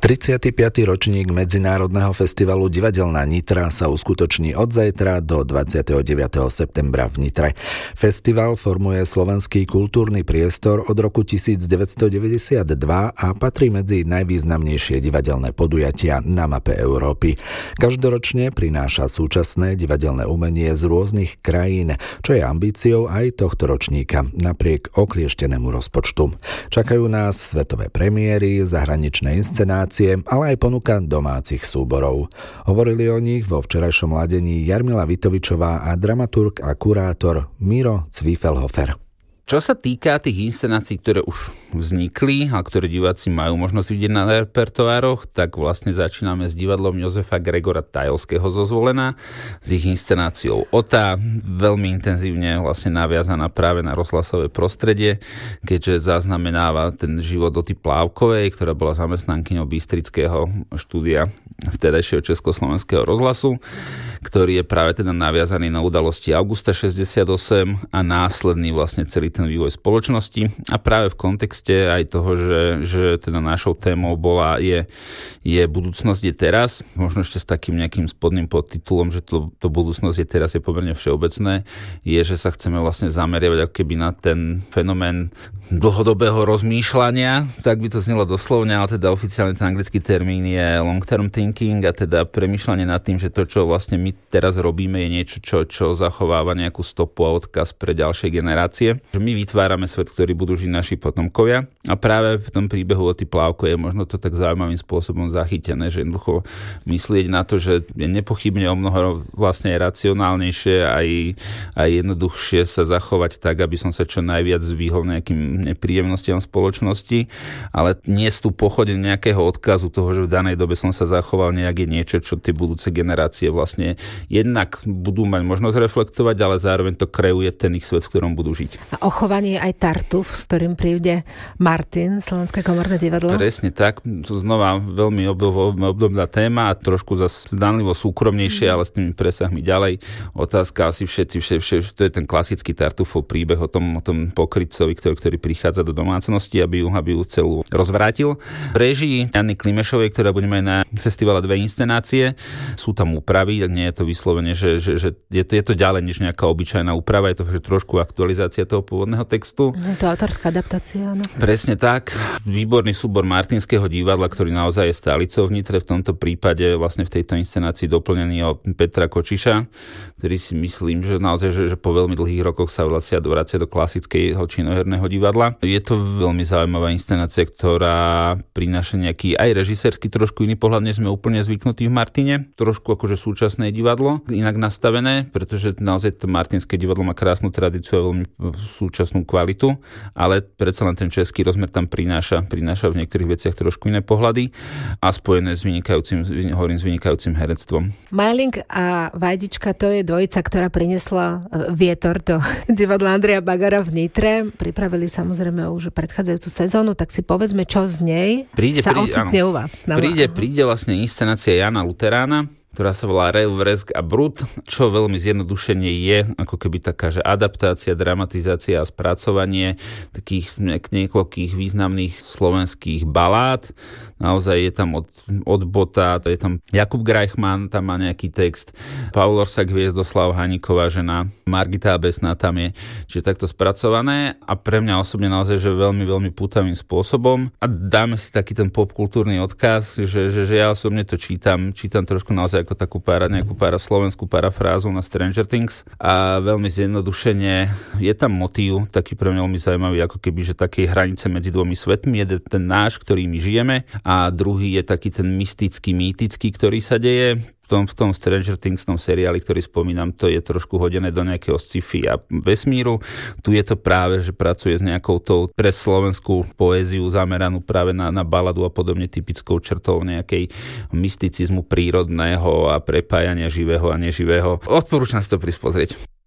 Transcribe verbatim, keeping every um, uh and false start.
tridsiaty piaty ročník Medzinárodného festivalu Divadelná Nitra sa uskutoční od zajtra do dvadsiateho deviateho septembra v Nitre. Festival formuje slovenský kultúrny priestor od roku devätnásťstodeväťdesiatdva a patrí medzi najvýznamnejšie divadelné podujatia na mape Európy. Každoročne prináša súčasné divadelné umenie z rôznych krajín, čo je ambíciou aj tohto ročníka, napriek oklieštenému rozpočtu. Čakajú nás svetové premiéry, zahraničné inscenácie, ale aj ponuka domácich súborov. Hovorili o nich vo včerajšom ladení Jarmila Vitovičová a dramaturg a kurátor Miro Cvifelhofer. Čo sa týka tých inscenácií, ktoré už vznikli a ktoré diváci majú možnosť vidieť na repertoároch, tak vlastne začíname s divadlom Jozefa Gregora Tajovského zo Zvolena, s ich inscenáciou Ota, veľmi intenzívne vlastne naviazaná práve na rozhlasové prostredie, keďže zaznamenáva ten život Oty Plávkovej, ktorá bola zamestnankyňou Bystrického štúdia vtedajšieho Československého rozhlasu, ktorý je práve teda naviazaný na udalosti augusta šesťdesiatosem a následný vlastne celý ten vývoj spoločnosti. A práve v kontexte aj toho, že, že teda našou témou bola je, je budúcnosť je teraz, možno ešte s takým nejakým spodným podtitulom, že to, to budúcnosť je teraz je pomerne všeobecné, je, že sa chceme vlastne zameriavať ako keby na ten fenomén dlhodobého rozmýšľania, tak by to znelo doslovne, ale teda oficiálne ten anglický termín je long term thinking a teda premýšľanie nad tým, že to, čo vlastne my teraz robíme, je niečo, čo, čo zachováva nejakú stopu a odkaz pre ďalšie generácie. My vytvárame svet, ktorý budú žiť naši potomkovia a práve v tom príbehu Oty Plávkovej je možno to tak zaujímavým spôsobom zachytené, že jednoducho myslieť na to, že je nepochybne o mnoho vlastne racionálnejšie aj, aj jednoduchšie sa zachovať tak, aby som sa čo najviac vyhol nejakým nepríjemnostiam spoločnosti, ale nie sú tu pochode nejakého odkazu toho, že v danej dobe som sa zachoval nejak je niečo, čo tie budúce generácie vlastne jednak budú mať možnosť reflektovať, ale zároveň to kreuje ten ich svet, v ktorom budú žiť. A ochovanie aj Tartuf, s ktorým príde Martin, Slovenské komorné divadlo? Presne tak. To znova veľmi obdobná téma a trošku zase zdanlivo súkromnejšie, mm. ale s tými presahmi ďalej. Otázka asi všetci, všetci, to je ten klasický Tartufov príbeh o tom, o tom pokrytcovi, ktorý, ktorý prichádza do domácnosti, aby ju, aby ju celú rozvrátil. V réžii Jany Klimešovej, ktorá bude mať na festivale dve inscenácie, sú tam úpravy, tak nie je to vyslovene, že, že, že je, to, je to ďalej než nejaká obyčajná úprava, je to trošku aktualizácia toho pôvodného textu. Je to autorská adaptácia, áno. Presne tak. Výborný súbor Martinského divadla, ktorý naozaj je stálicou v Nitre, v tomto prípade vlastne v tejto inscenácii doplnený o Petra Kočiša, ktorý si myslím, že naozaj, že, že po veľmi dlhých rokoch sa vracia, vracia do klasického činoherného divadla. Je to veľmi zaujímavá inscenácia, ktorá prináša nejaký aj režisérsky trošku iný pohľad, než sme úplne zvyknutí v Martine. Trošku akože súčasné divadlo, inak nastavené, pretože naozaj to Martinské divadlo má krásnu tradíciu a veľmi súčasnú kvalitu, ale predsa len ten český rozmer tam prináša, prináša v niektorých veciach trošku iné pohľady a spojené s vynikajúcim, hovorím, s vynikajúcim herectvom. Majling a Vajdička, to je dvojica, ktorá priniesla vietor do divadla Andreja Bagara v Nitre. Pripravili samozrejme už predchádzajúcu sezónu, tak si povedzme, čo z nej príde, sa príde, ocitne áno. u vás. Na príde, príde vlastne inscenácia Jana Luterána, ktorá sa volá Rev, Vresk a Brut, čo veľmi zjednodušene je ako keby taká, že adaptácia, dramatizácia a spracovanie takých niekoľkých významných slovenských balád. Naozaj je tam od, od Bota, je tam Jakub Grajchman, tam má nejaký text, Paul Orsak, Hviezdoslav Haníková žena, Margita Besná tam je, čiže takto spracované a pre mňa osobne naozaj, že veľmi, veľmi pútavým spôsobom a dáme si taký ten popkultúrny odkaz, že, že, že ja osobne to čítam, čítam trošku naozaj ako takú pára, nejakú pára slovenskú parafrázu na Stranger Things a veľmi zjednodušene je tam motív, taký pre mňa veľmi zaujímavý, ako keby, že také hranice medzi dvomi svetmi, jeden ten náš, ktorý my žijeme a druhý je taký ten mystický, mýtický, ktorý sa deje. V tom, v tom Stranger Things, tom seriáli, ktorý spomínam, to je trošku hodené do nejakého sci-fi a vesmíru. Tu je to práve, že pracuje s nejakou tou pre slovenskú poéziu zameranú práve na, na baladu a podobne typickou črtou nejakej mysticizmu prírodného a prepájania živého a neživého. Odporúčam si to prispozrieť.